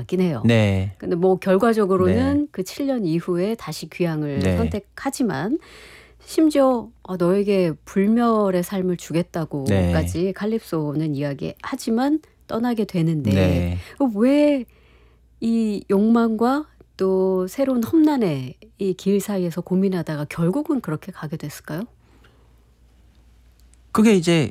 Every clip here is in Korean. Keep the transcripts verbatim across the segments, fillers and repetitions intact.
같긴 해요. 네. 근데 뭐 결과적으로는 네. 그 칠 년 이후에 다시 귀향을 네. 선택하지만 심지어 어, 너에게 불멸의 삶을 주겠다고까지 네. 칼립소는 이야기하지만 떠나게 되는데 네. 왜 이 욕망과 또 새로운 험난의 이 길 사이에서 고민하다가 결국은 그렇게 가게 됐을까요? 그게 이제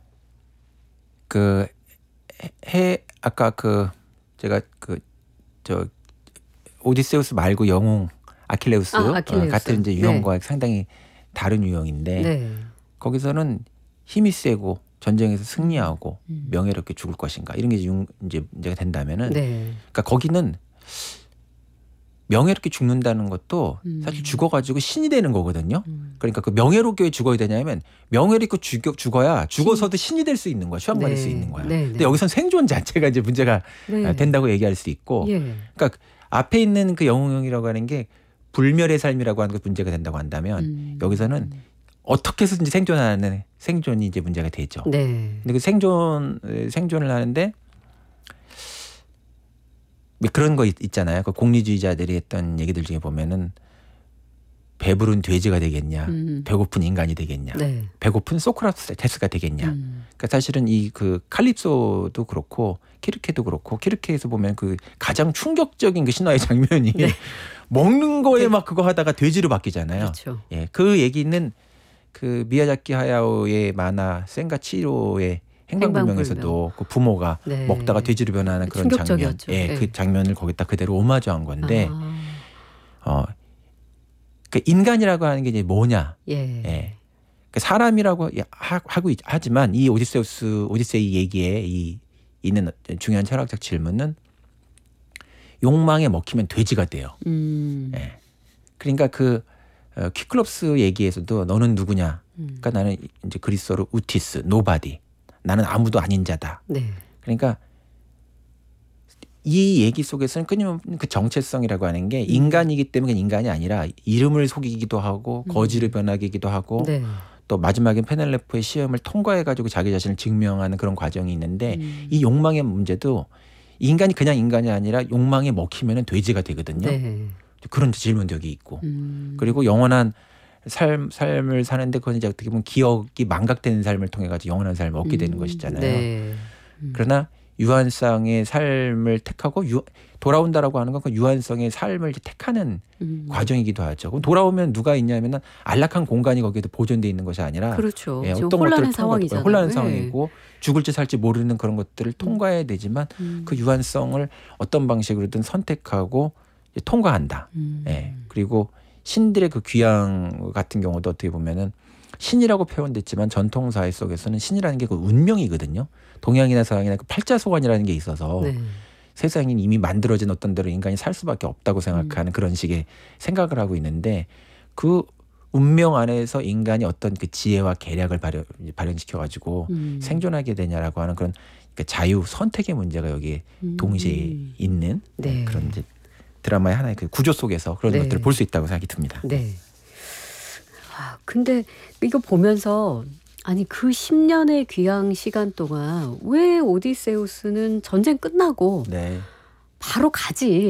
그 해 아까 그 제가 그 저 오디세우스 말고 영웅 아킬레우스, 아, 어, 아킬레우스. 같은 이제 네. 유형과 상당히 다른 유형인데 네. 거기서는 힘이 세고 전쟁에서 승리하고 음. 명예롭게 죽을 것인가 이런 게 이제 융- 이제 문제가 된다면은 네. 그러니까 거기는 명예롭게 죽는다는 것도 음. 사실 죽어가지고 신이 되는 거거든요. 음. 그러니까 그 명예롭게 왜 죽어야 되냐면 명예롭게 죽여, 죽어야 죽어서도 신이 될 수 있는 거야. 수양받을 네. 수 있는 거야. 네, 근데 네. 여기선 생존 자체가 이제 문제가 네. 된다고 얘기할 수 있고 예. 그러니까 앞에 있는 그 영웅이라고 하는 게 불멸의 삶이라고 하는 게 문제가 된다고 한다면 음. 여기서는 어떻게 해서든지 생존하는 생존이 이제 문제가 되죠. 네. 근데 그 생존 생존을 하는데 그런 거 있, 있잖아요. 그 공리주의자들이 했던 얘기들 중에 보면은 배부른 돼지가 되겠냐, 음. 배고픈 인간이 되겠냐, 네. 배고픈 소크라테스가 되겠냐. 음. 그러니까 사실은 이 그 칼립소도 그렇고 키르케도 그렇고 키르케에서 보면 그 가장 충격적인 그 신화의 장면이 네. 먹는 거에 네. 막 그거 하다가 돼지로 바뀌잖아요. 그렇죠. 예, 그 얘기는 그 미야자키 하야오의 만화 센가 치히로의 행방불명에서도 그 부모가 네. 먹다가 돼지로 변하는 그런 장면, 충격적이었죠. 예, 네. 그 장면을 거기다 그대로 오마주한 건데, 아. 어, 그 인간이라고 하는 게 이제 뭐냐, 예. 예, 그 사람이라고 하, 하고 있, 하지만 이 오디세우스 오디세이 얘기에 이 있는 중요한 철학적 질문은 욕망에 먹히면 돼지가 돼요. 음. 예, 그러니까 그 어, 퀴클럽스 얘기에서도 너는 누구냐? 음. 그러니까 나는 이제 그리스어로 우티스, 노바디. 나는 아무도 아닌 자다. 네. 그러니까 이 얘기 속에서는 끊임없는 그 정체성이라고 하는 게 인간이기 때문에 인간이 아니라 이름을 속이기도 하고 거지로 변하기도 하고 네. 또 마지막엔 페넬로페의 시험을 통과해가지고 자기 자신을 증명하는 그런 과정이 있는데 음. 이 욕망의 문제도 인간이 그냥 인간이 아니라 욕망에 먹히면 돼지가 되거든요. 네. 그런 질문도 여기 있고 음. 그리고 영원한 삶, 삶을 사는데 그건 이제 어떻게 보면 기억이 망각되는 삶을 통해 가지고 영원한 삶을 얻게 되는 음. 것이잖아요. 네. 음. 그러나 유한성의 삶을 택하고 유, 돌아온다라고 하는 건 그 유한성의 삶을 이제 택하는 음. 과정이기도 하죠. 그럼 돌아오면 누가 있냐면은 안락한 공간이 거기에도 보존돼 있는 것이 아니라 그렇죠. 예, 지금 어떤 혼란한 것들을 통과, 상황이잖아요. 혼란한 네. 상황이고 죽을지 살지 모르는 그런 것들을 통과해야 되지만 음. 그 유한성을 어떤 방식으로든 선택하고 이제 통과한다. 음. 예. 그리고 신들의 그 귀향 같은 경우도 어떻게 보면은 신이라고 표현됐지만 전통 사회 속에서는 신이라는 게 그 운명이거든요. 동양이나 서양이나 그 팔자소관이라는 게 있어서 네. 세상이 이미 만들어진 어떤 대로 인간이 살 수밖에 없다고 생각하는 음. 그런 식의 생각을 하고 있는데 그 운명 안에서 인간이 어떤 그 지혜와 계략을 발현, 발현시켜가지고 음. 생존하게 되냐라고 하는 그런 그 자유 선택의 문제가 여기에 음. 동시에 있는 네. 그런 이제 드라마의 하나의 그 구조 속에서 그런 네. 것들을 볼 수 있다고 생각이 듭니다. 네. 아, 근데 이거 보면서 아니 그 십 년의 귀향 시간 동안 왜 오디세우스는 전쟁 끝나고 네. 바로 가지.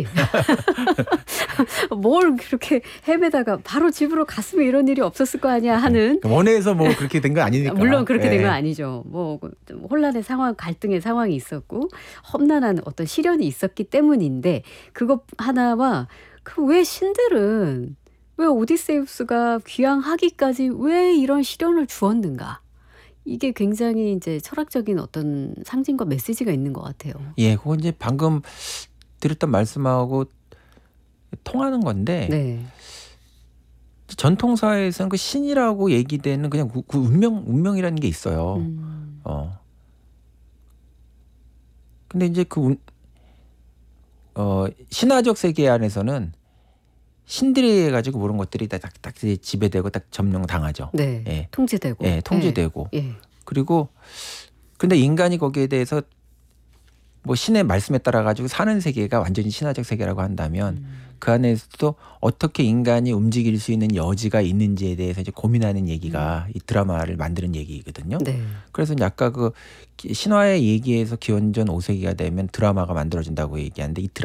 뭘 그렇게 헤매다가 바로 집으로 갔으면 이런 일이 없었을 거 아니야 하는. 원해서 뭐 그렇게 된 건 아니니까. 물론 그렇게 된 건 네. 아니죠. 뭐 혼란의 상황, 갈등의 상황이 있었고 험난한 어떤 시련이 있었기 때문인데 그것 하나와 그 왜 신들은 왜 오디세우스가 귀향하기까지 왜 이런 시련을 주었는가? 이게 굉장히 이제 철학적인 어떤 상징과 메시지가 있는 것 같아요. 예, 그건 이제 방금 드렸던 말씀하고 통하는 건데 네. 전통 사회에서는 그 신이라고 얘기되는 그냥 그, 그 운명 운명이라는 게 있어요. 음. 어. 근데 이제 그 운, 어, 신화적 세계 안에서는 신들에 의해 가지고 모든 것들이 딱딱 딱 지배되고 딱 점령당하죠. 네. 예. 통제되고. 예, 통제되고. 예. 예. 그리고 근데 인간이 거기에 대해서 뭐 신의 말씀에 따라 가지고 사는 세계가 완전히 신화적 세계라고 한다면 음. 그 안에서도 어떻게 인간이 움직일 수 있는 여지가 있는지에 대해서 이제 고민하는 얘기가 음. 이 드라마를 만드는 얘기거든요. 네. 그래서 이제 아까 그 신화의 얘기에서 기원전 오 세기가 되면 드라마가 만들어진다고 얘기하는데 이 드라마